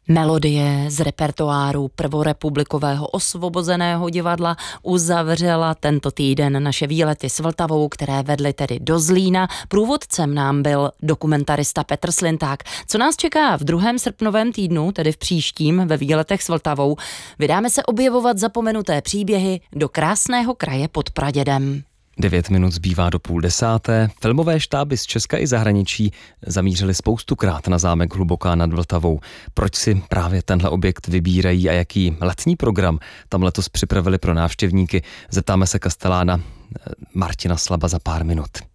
Melodie z repertoáru prvorepublikového Osvobozeného divadla uzavřela tento týden naše výlety s Vltavou, které vedly tedy do Zlína. Průvodcem nám byl dokumentarista Petr Slinták. Co nás čeká v 2. srpnovém týdnu, tedy v příštím, ve výletech s Vltavou? Vydáme se objevovat zapomenuté příběhy do krásného kraje pod Pradědem. 9 minut zbývá do 9:30. Filmové štáby z Česka i zahraničí zamířily spoustukrát na zámek Hluboká nad Vltavou. Proč si právě tenhle objekt vybírají a jaký letní program tam letos připravili pro návštěvníky? Zeptáme se kastelána Martina Slaba za pár minut.